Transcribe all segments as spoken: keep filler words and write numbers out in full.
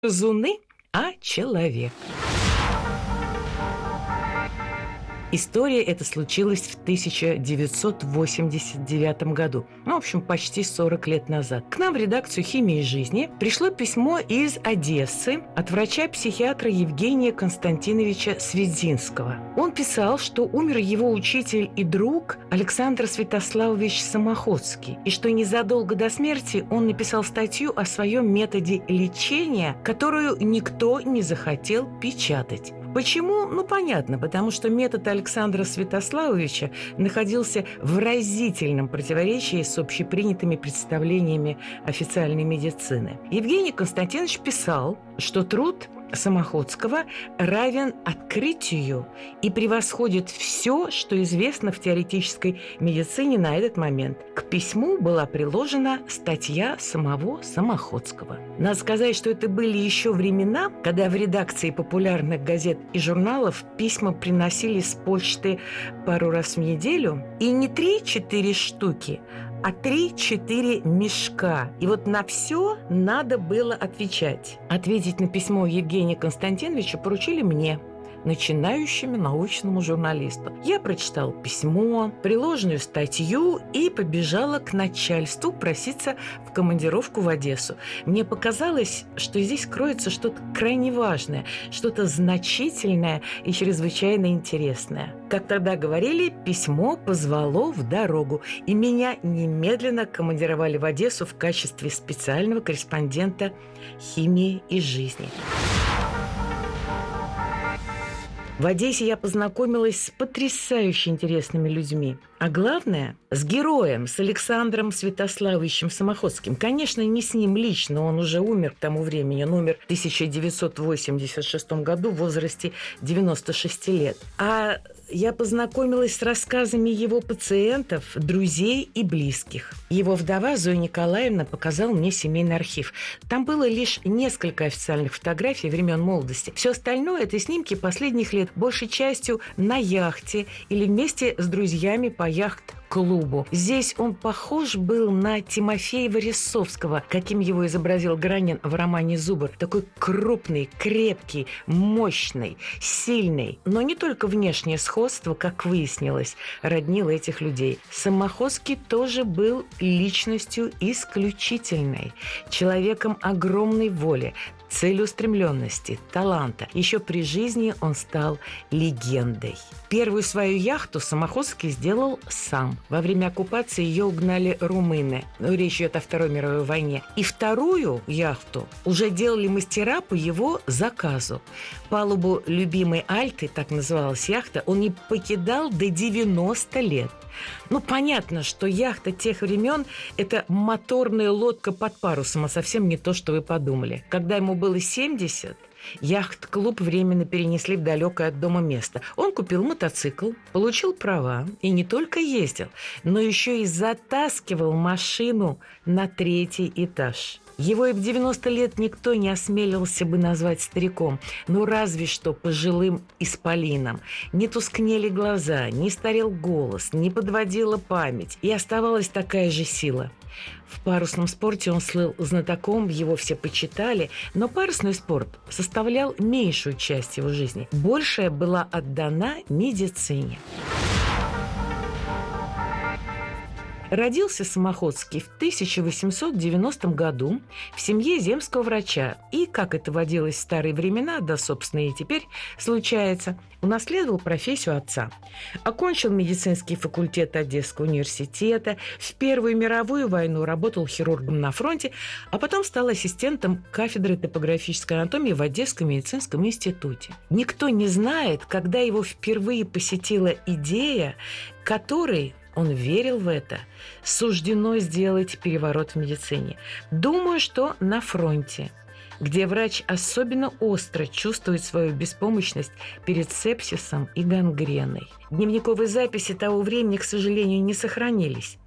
Зуны, а человек. История эта случилась в тысяча девятьсот восемьдесят девятом году. Ну, в общем, почти сорок лет назад. К нам в редакцию «Химии и жизни» пришло письмо из Одессы от врача-психиатра Евгения Константиновича Сведзинского. Он писал, что умер его учитель и друг Александр Святославович Самоходский, и что незадолго до смерти он написал статью о своем методе лечения, которую никто не захотел печатать. Почему? Ну, понятно, потому что метод Александра Святославовича находился в разительном противоречии с общепринятыми представлениями официальной медицины. Евгений Константинович писал, что труд Самоходского равен открытию и превосходит все, что известно в теоретической медицине на этот момент. К письму была приложена статья самого Самоходского. Надо сказать, что это были еще времена, когда в редакции популярных газет и журналов письма приносили с почты пару раз в неделю, и не три-четыре штуки, а три-четыре мешка. И вот на все надо было отвечать. Ответить на письмо Евгения Константиновича поручили мне, начинающему научному журналисту. Я прочитала письмо, приложенную статью и побежала к начальству проситься в командировку в Одессу. Мне показалось, что здесь кроется что-то крайне важное, что-то значительное и чрезвычайно интересное. Как тогда говорили, письмо позвало в дорогу, и меня немедленно командировали в Одессу в качестве специального корреспондента «Химии и жизни». В Одессе я познакомилась с потрясающе интересными людьми. А главное, с героем, с Александром Святославовичем Самоходским. Конечно, не с ним лично, он уже умер к тому времени. Он умер в тысяча девятьсот восемьдесят шестом году в возрасте девяноста шести лет. А я познакомилась с рассказами его пациентов, друзей и близких. Его вдова Зоя Николаевна показала мне семейный архив. Там было лишь несколько официальных фотографий времен молодости. Все остальное – это снимки последних лет, большей частью на яхте или вместе с друзьями по яхт-клубу. Здесь он похож был на Тимофея Варисовского, каким его изобразил Гранин в романе «Зубр». Такой крупный, крепкий, мощный, сильный. Но не только внешнее сходство, как выяснилось, роднило этих людей. Самоходский тоже был личностью исключительной, человеком огромной воли, целеустремленности, таланта. Еще при жизни он стал легендой. Первую свою яхту Самоходский сделал сам. Во время оккупации ее угнали румыны. Ну, речь идет о Второй мировой войне. И вторую яхту уже делали мастера по его заказу. Палубу любимой Альты, так называлась яхта, он не покидал до девяноста лет. Ну, понятно, что яхта тех времен – это моторная лодка под парусом, а совсем не то, что вы подумали. Когда ему было семьдесят, яхт-клуб временно перенесли в далекое от дома место. Он купил мотоцикл, получил права и не только ездил, но еще и затаскивал машину на третий этаж. Его и в девяносто лет никто не осмелился бы назвать стариком, ну разве что пожилым исполином. Не тускнели глаза, не старел голос, не подводила память, и оставалась такая же сила. В парусном спорте он слыл знатоком, его все почитали, но парусный спорт составлял меньшую часть его жизни. Большая была отдана медицине. Родился Самоходский в тысяча восемьсот девяностом году в семье земского врача. И, как это водилось в старые времена, да, собственно, и теперь случается, унаследовал профессию отца. Окончил медицинский факультет Одесского университета, в Первую мировую войну работал хирургом на фронте, а потом стал ассистентом кафедры топографической анатомии в Одесском медицинском институте. Никто не знает, когда его впервые посетила идея, которой он верил в это, суждено сделать переворот в медицине. Думаю, что на фронте, где врач особенно остро чувствует свою беспомощность перед сепсисом и гангреной. Дневниковые записи того времени, к сожалению, не сохранились.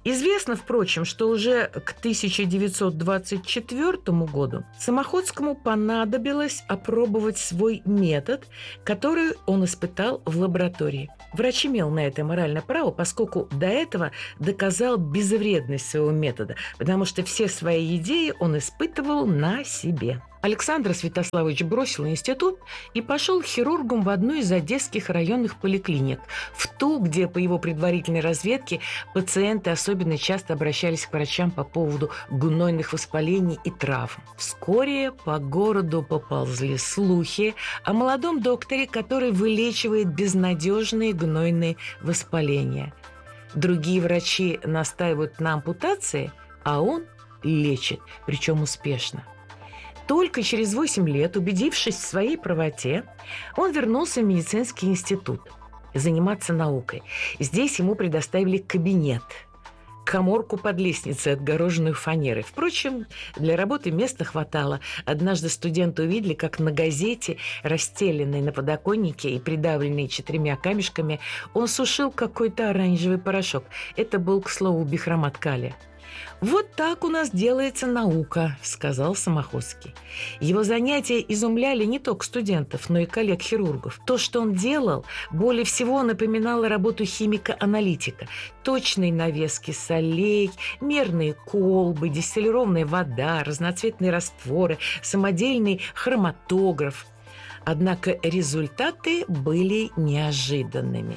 Известно, впрочем, что уже к тысяча девятьсот двадцать четвёртому году Самоходскому понадобилось опробовать свой метод, который он испытал в лаборатории. Врач имел на это моральное право, поскольку до этого доказал безвредность своего метода, потому что все свои идеи он испытывал на себе. Александр Святославович бросил институт и пошел хирургом в одну из одесских районных поликлиник, в ту, где, по его предварительной разведке, пациенты особенно часто обращались к врачам по поводу гнойных воспалений и травм. Вскоре по городу поползли слухи о молодом докторе, который вылечивает безнадежные гнойные воспаления. Другие врачи настаивают на ампутации, а он лечит, причем успешно. Только через восемь лет, убедившись в своей правоте, он вернулся в медицинский институт заниматься наукой. Здесь ему предоставили кабинет, каморку под лестницей, отгороженную фанерой. Впрочем, для работы места хватало. Однажды студенты увидели, как на газете, расстеленной на подоконнике и придавленной четырьмя камешками, он сушил какой-то оранжевый порошок. Это был, к слову, бихромат калия. «Вот так у нас делается наука», – сказал Самоходский. Его занятия изумляли не только студентов, но и коллег-хирургов. То, что он делал, более всего напоминало работу химика-аналитика. Точные навески солей, мерные колбы, дистиллированная вода, разноцветные растворы, самодельный хроматограф. Однако результаты были неожиданными.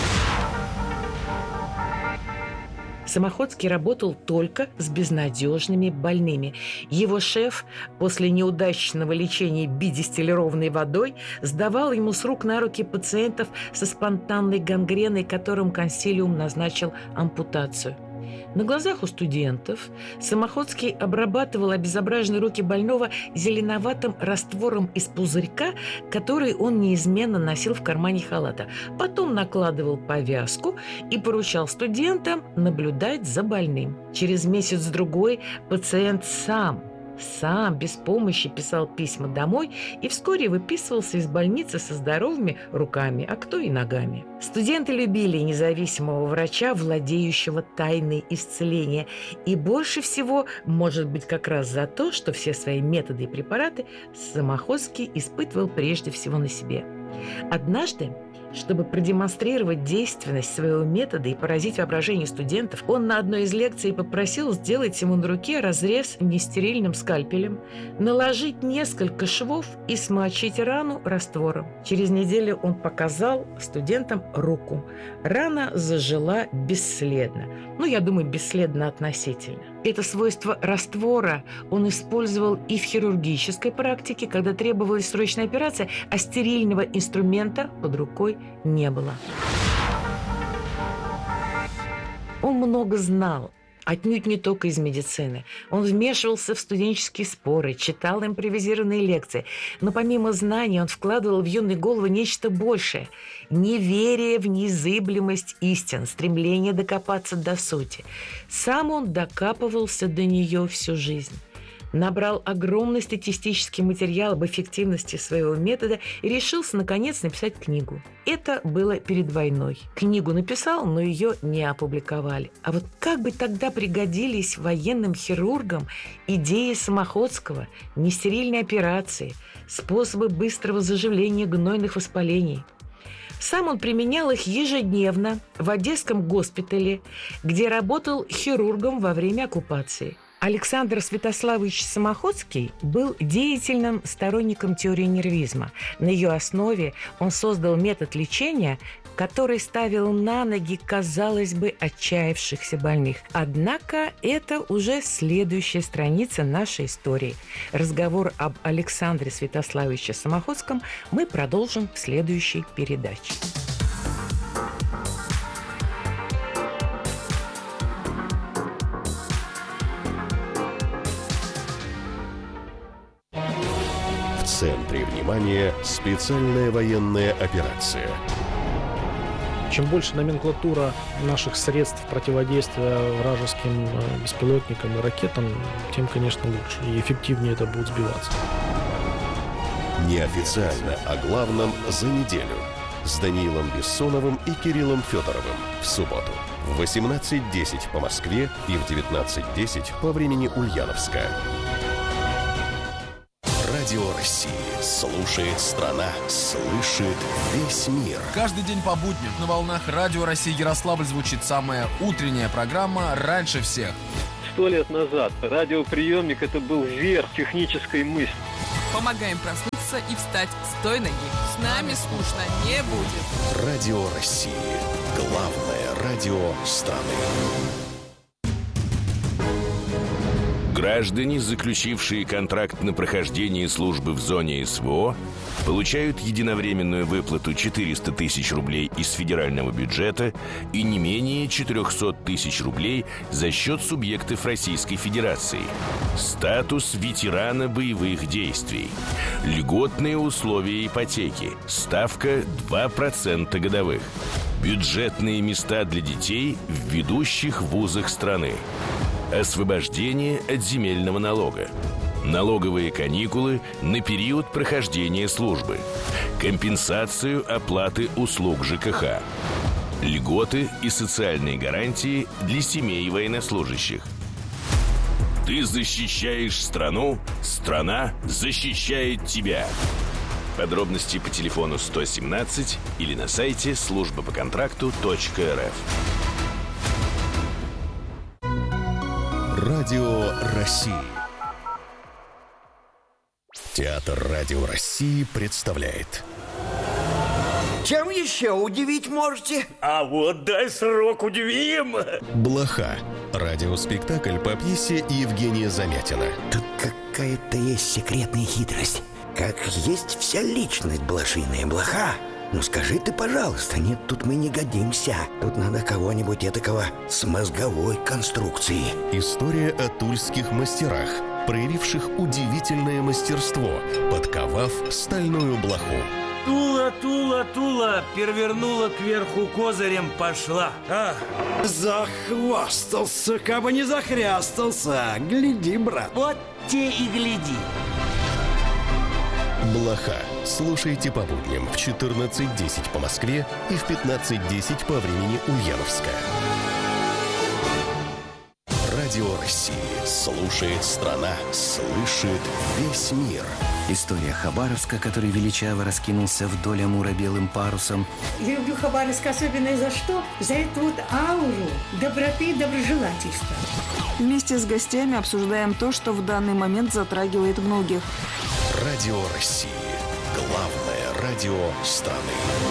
Самоходский работал только с безнадежными больными. Его шеф после неудачного лечения бидистиллированной водой сдавал ему с рук на руки пациентов со спонтанной гангреной, которым консилиум назначил ампутацию. На глазах у студентов Самоходский обрабатывал обезображенные руки больного зеленоватым раствором из пузырька, который он неизменно носил в кармане халата. Потом накладывал повязку и поручал студентам наблюдать за больным. Через месяц-другой пациент сам Сам без помощи писал письма домой и вскоре выписывался из больницы со здоровыми руками, а кто и ногами. Студенты любили независимого врача, владеющего тайной исцеления. И больше всего, может быть, как раз за то, что все свои методы и препараты Самоходский испытывал прежде всего на себе. Однажды, чтобы продемонстрировать действенность своего метода и поразить воображение студентов, он на одной из лекций попросил сделать ему на руке разрез нестерильным скальпелем, наложить несколько швов и смочить рану раствором. Через неделю он показал студентам руку. Рана зажила бесследно. Ну, я думаю, бесследно относительно. Это свойство раствора он использовал и в хирургической практике, когда требовалась срочная операция, а стерильного инструмента под рукой не было. Он много знал, отнюдь не только из медицины. Он вмешивался в студенческие споры, читал импровизированные лекции. Но помимо знаний он вкладывал в юные головы нечто большее – неверие в незыблемость истин, стремление докопаться до сути. Сам он докапывался до нее всю жизнь. Набрал огромный статистический материал об эффективности своего метода и решился, наконец, написать книгу. Это было перед войной. Книгу написал, но ее не опубликовали. А вот как бы тогда пригодились военным хирургам идеи Самоходского, нестерильной операции, способы быстрого заживления гнойных воспалений? Сам он применял их ежедневно в Одесском госпитале, где работал хирургом во время оккупации. Александр Святославович Самоходский был деятельным сторонником теории нервизма. На ее основе он создал метод лечения, который ставил на ноги, казалось бы, отчаявшихся больных. Однако это уже следующая страница нашей истории. Разговор об Александре Святославовиче Самоходском мы продолжим в следующей передаче. В центре внимания специальная военная операция. Чем больше номенклатура наших средств противодействия вражеским беспилотникам и ракетам, тем, конечно, лучше и эффективнее это будет сбиваться. Неофициально о главном за неделю с Даниилом Бессоновым и Кириллом Федоровым в субботу в восемнадцать десять по Москве и в девятнадцать десять по времени Ульяновска. Радио России. Слушает страна. Слышит весь мир. Каждый день по будням на волнах Радио России Ярославль звучит самая утренняя программа «Раньше всех». Сто лет назад радиоприемник — это был верх технической мысли. Помогаем проснуться и встать с той ноги. С нами скучно не будет. Радио России. Главное радио страны. Граждане, заключившие контракт на прохождение службы в зоне СВО, получают единовременную выплату четыреста тысяч рублей из федерального бюджета и не менее четыреста тысяч рублей за счет субъектов Российской Федерации. Статус ветерана боевых действий. Льготные условия ипотеки. Ставка два процента годовых. Бюджетные места для детей в ведущих вузах страны. Освобождение от земельного налога. Налоговые каникулы на период прохождения службы. Компенсацию оплаты услуг ЖКХ. Льготы и социальные гарантии для семей военнослужащих. Ты защищаешь страну, страна защищает тебя. Подробности по телефону сто семнадцать или на сайте служба по контракту точка эр эф. Радио России. Театр Радио России представляет. Чем еще удивить можете? А вот дай срок удивим! Блоха. Радиоспектакль по пьесе Евгения Замятина. Тут какая-то есть секретная хитрость. Как есть вся личность блошиная блоха. Ну скажи ты, пожалуйста, нет, тут мы не годимся. Тут надо кого-нибудь этакого с мозговой конструкцией. История о тульских мастерах, проявивших удивительное мастерство, подковав стальную блоху. Тула, Тула, Тула, перевернула кверху козырем пошла. А. Захвастался, кабы не захрястался. Гляди, брат. Вот те и гляди. Блоха. Слушайте по будням в четырнадцать десять по Москве и в пятнадцать десять по времени Ульяновска. Радио России. Слушает страна. Слышит весь мир. История Хабаровска, который величаво раскинулся вдоль Амура белым парусом. Я люблю Хабаровск особенно за что? За эту вот ауру доброты и доброжелательства. Вместе с гостями обсуждаем то, что в данный момент затрагивает многих. Радио России. Главное радио страны.